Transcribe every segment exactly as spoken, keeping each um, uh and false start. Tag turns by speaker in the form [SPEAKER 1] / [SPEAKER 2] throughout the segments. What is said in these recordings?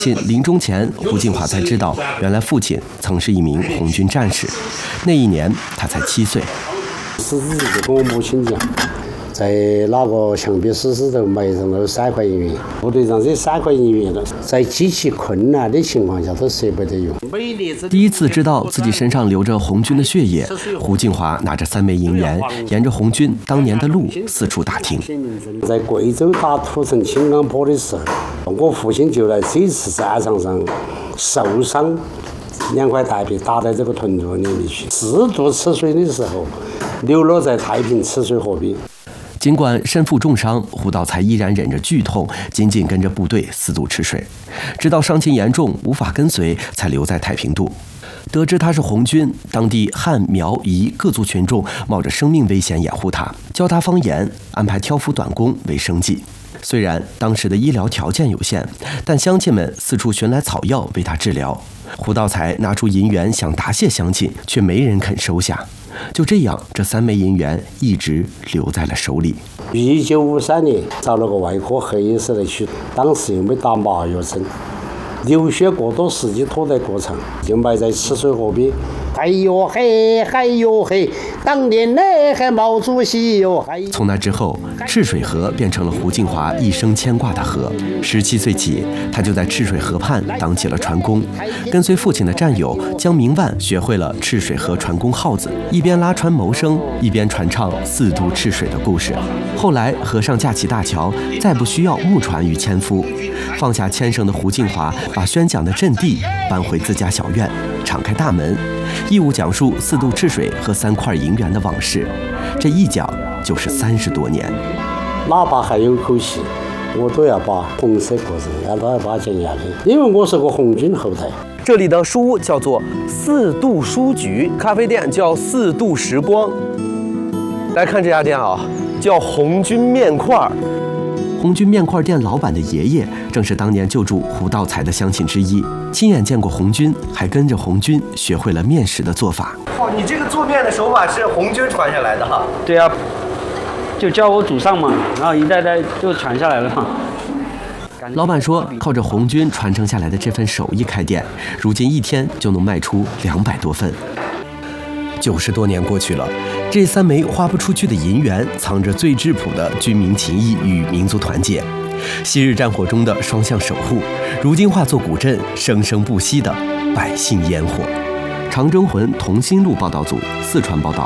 [SPEAKER 1] 亲临终前，胡静华才知道，原来父亲曾是一名红军战士。那一年，他才七岁。
[SPEAKER 2] 死之前就跟我母亲讲，在那个墙壁死死头埋上了三块银元。部队上这三块银元，在极其困难的情况下都舍不得用。
[SPEAKER 1] 第一次知道自己身上流着红军的血液，胡静华拿着三枚银元，沿着红军当年的路四处打听。
[SPEAKER 2] 在贵州打土城青冈坡的时候，我父亲就在这次战场上受伤，两块大皮打在这个臀部里面去，四渡赤水的时候，流落在太平赤水河边。
[SPEAKER 1] 尽管身负重伤，胡道才依然忍着剧痛，紧紧跟着部队四渡赤水，直到伤情严重无法跟随，才留在太平渡。得知他是红军，当地汉、苗、彝各族群众冒着生命危险掩护他，教他方言，安排挑夫短工为生计。虽然当时的医疗条件有限，但乡亲们四处寻来草药为他治疗。胡道才拿出银元想答谢乡亲，却没人肯收下。就这样，这三枚银元一直留在了手里。
[SPEAKER 2] 一九五三年找了个外科黑色的去，当时又没打麻药针，流血过多，司机拖得过长，就埋在赤水河边。哎呦嘿，哎呦嘿，当年呢还毛主席哟。
[SPEAKER 1] 从那之后，赤水河变成了胡静华一生牵挂的河。十七岁起，他就在赤水河畔当起了船工，跟随父亲的战友江明万学会了赤水河船工号子，一边拉船谋生，一边传唱四渡赤水的故事。后来河上架起大桥，再不需要木船与纤夫，放下牵绳的胡静华把宣讲的阵地搬回自家小院，敞开大门，义务讲述四渡赤水和三块银元的往事。这一讲就是三十多年。
[SPEAKER 2] 哪怕还有口气，我都要把红色过程，我都要把它讲下去，因为我是个红军后代。
[SPEAKER 1] 这里的书屋叫做四渡书局，咖啡店叫四渡时光。来看这家店啊，叫红军面块。红军面块店老板的爷爷正是当年救助胡道才的乡亲之一，亲眼见过红军，还跟着红军学会了面食的做法。哦，你这个做面的手法是红军传下来的哈？
[SPEAKER 3] 对啊，就教我祖上嘛，然后一代代就传下来了嘛。
[SPEAKER 1] 老板说，靠着红军传承下来的这份手艺开店，如今一天就能卖出两百多份。九十多年过去了，这三枚花不出去的银元，藏着最质朴的军民情谊与民族团结。昔日战火中的双向守护，如今化作古镇生生不息的百姓烟火。长征魂同心路报道组四川报道。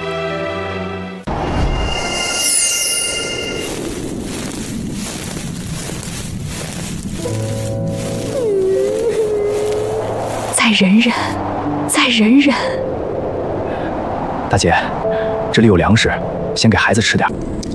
[SPEAKER 4] 再忍忍，再忍忍。
[SPEAKER 5] 大姐，这里有粮食，先给孩子吃点。